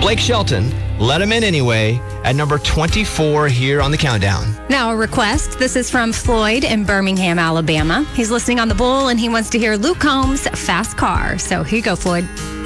Blake Shelton, Let Him In Anyway, at number 24 here on the countdown. Now a request. This is from Floyd in Birmingham, Alabama. He's listening on the Bull and he wants to hear Luke Combs' Fast Car. So here you go, Floyd.